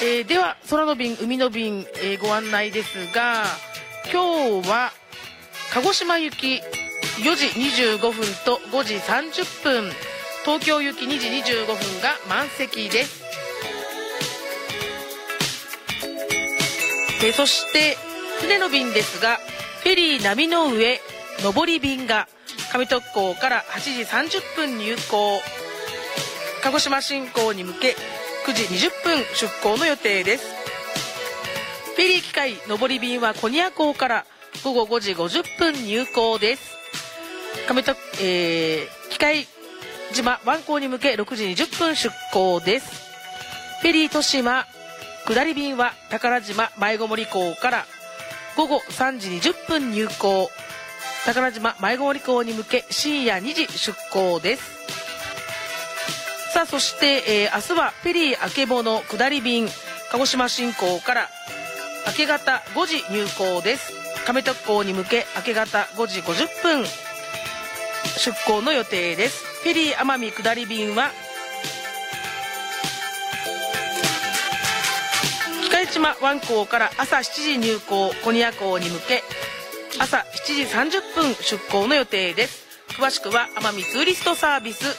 では空の便海の便、ご案内ですが、今日は鹿児島行き4時25分と5時30分、東京行き2時25分が満席です。そして船の便ですが、フェリー波の上上り便が上徳港から8時30分入港、鹿児島新港に向け9時20分出港の予定です。フェリー機械上り便は古仁屋港から午後5時50分入港です。機械島湾港に向け6時20分出港です。フェリー豊島下り便は宝島前籠港から午後3時20分入港、宝島前籠港に向け深夜2時出港です。さあそして、明日はフェリーあけぼの下り便鹿児島新港から明け方5時入港です。上徳港に向け明け方5時50分出港の予定です。フェリー奄美下り便は機械島湾港から朝7時入港、古仁屋港に向け朝7時30分出港の予定です。詳しくは奄美ツーリストサービス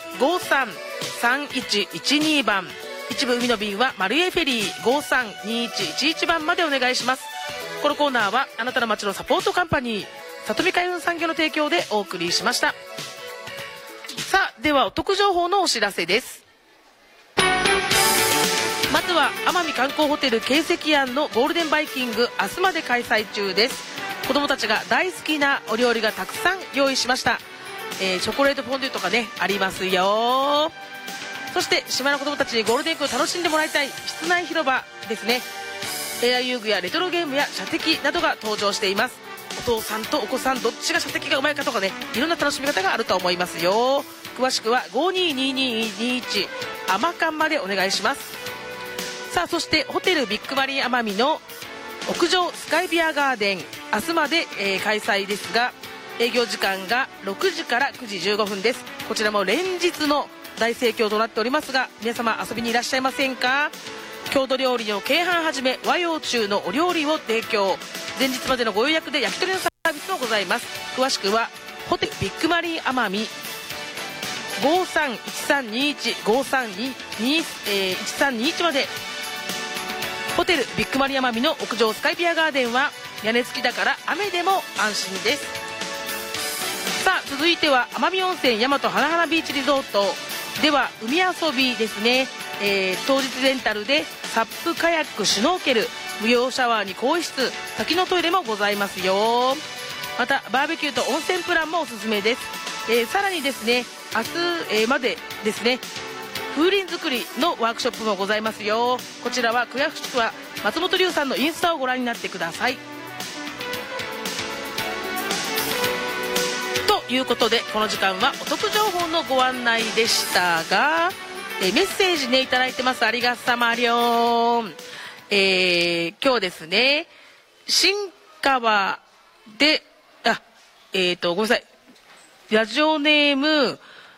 533112番、一部海の便はマルエフェリー532111番までお願いします。このコーナーはあなたの街のサポートカンパニー里見海運産業の提供でお送りしました。さあではお得情報のお知らせです。まずは奄美観光ホテル慶石庵のゴールデンバイキング、明日まで開催中です。子どもたちが大好きなお料理がたくさん用意しました。チョコレートフォンデュとかねありますよ。そして島の子どもたちにゴールデンウィークを楽しんでもらいたい室内広場ですね。エア遊具やレトロゲームや射的などが登場しています。お父さんとお子さんどっちが射的がうまいかとかね、いろんな楽しみ方があると思いますよ。詳しくは522221アマカンまでお願いします。さあそしてホテルビッグマリン奄美の屋上スカイビアガーデン、明日まで、開催ですが、営業時間が6時から9時15分です。こちらも連日の大盛況となっておりますが、皆様遊びにいらっしゃいませんか？郷土料理の京阪はじめ和洋中のお料理を提供、前日までのご予約で焼き鳥のサービスもございます。詳しくはホテルビッグマリン奄美5313215321まで。ホテルビッグマリン奄美の屋上スカイビアガーデンは屋根付きだから雨でも安心です。さあ続いては奄美温泉大和花々ビーチリゾートでは海遊びですね。当日レンタルでサップカヤックシュノーケル、無料シャワーに更衣室、先のトイレもございますよ。またバーベキューと温泉プランもおすすめです。さらにですね明日、までですね風鈴作りのワークショップもございますよ。こちらは詳しくは松本龍さんのインスタをご覧になってください。ということでこの時間はお得情報のご案内でしたが、メッセージねいただいてます。ありがさまりょん。今日ですね新川でごめんなさい、ラジオネーム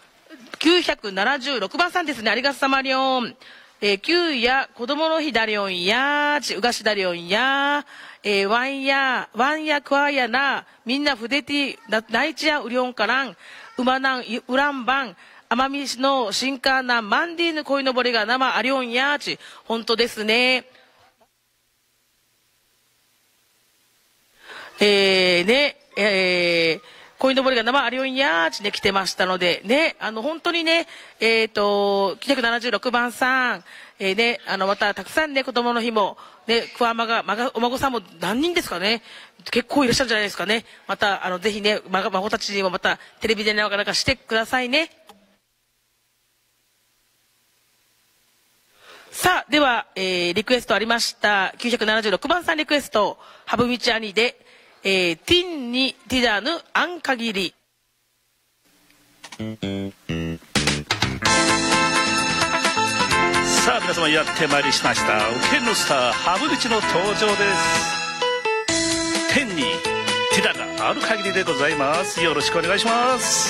976番さんですね。ありがさまりょん。旧や子供の日だりょんやうがしだりょんやワンやクワやなみんな筆ティナイチやうりょんからんうまなんうらんばん奄美市の新カーナマンディーヌ鯉のぼりが生ありょんやち、本当ですね。鯉のぼりが生ありょんやーちね来てましたのでね、本当にね976番さん、またたくさんね子供の日もねお孫さんも何人ですかね、結構いらっしゃるんじゃないですかね。またぜひね孫たちにもまたテレビでなんかしてくださいね。さあでは、リクエストありました976番さんリクエスト、ハブミチアニでティンにティダヌアン限り。 さあ皆様やってまいりました。オケンのスターハブミチの登場です。天にティダがある限りでございます。よろしくお願いします。